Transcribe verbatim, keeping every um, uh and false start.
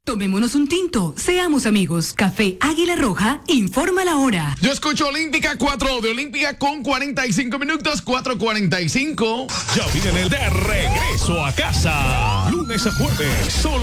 Tomémonos un tinto, seamos amigos. Café Águila Roja, informa la hora. Yo escucho Olímpica, cuatro de Olímpica con cuarenta y cinco minutos, cuatro cuarenta y cinco. Ya viene el de regreso a casa. Lunes a jueves, solo